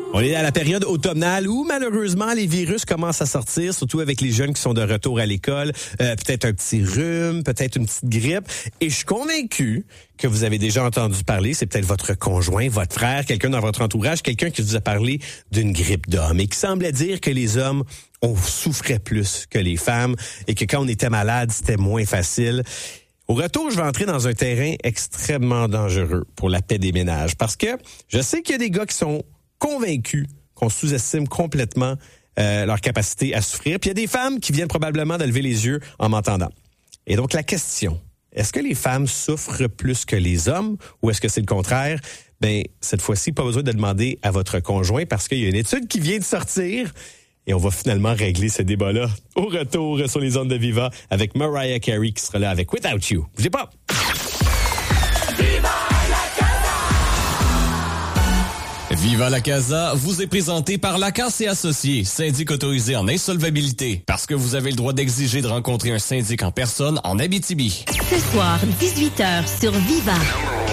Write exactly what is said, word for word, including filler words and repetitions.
On est à la période automnale où, malheureusement, les virus commencent à sortir, surtout avec les jeunes qui sont de retour à l'école. Euh, peut-être un petit rhume, peut-être une petite grippe. Et je suis convaincu que vous avez déjà entendu parler, c'est peut-être votre conjoint, votre frère, quelqu'un dans votre entourage, quelqu'un qui vous a parlé d'une grippe d'homme et qui semblait dire que les hommes, on souffrait plus que les femmes et que quand on était malade, c'était moins facile. Au retour, je vais entrer dans un terrain extrêmement dangereux pour la paix des ménages parce que je sais qu'il y a des gars qui sont convaincus qu'on sous-estime complètement euh, leur capacité à souffrir. Puis il y a des femmes qui viennent probablement de lever les yeux en m'entendant. Et donc la question, est-ce que les femmes souffrent plus que les hommes ou est-ce que c'est le contraire? Ben cette fois-ci, pas besoin de demander à votre conjoint parce qu'il y a une étude qui vient de sortir et on va finalement régler ce débat-là au retour sur les ondes de Viva avec Mariah Carey qui sera là avec Without You. Bougez pas! Viva la Casa vous est présenté par Lacasse et Associés, syndic autorisé en insolvabilité. Parce que vous avez le droit d'exiger de rencontrer un syndic en personne en Abitibi. Ce soir, dix-huit heures sur Viva.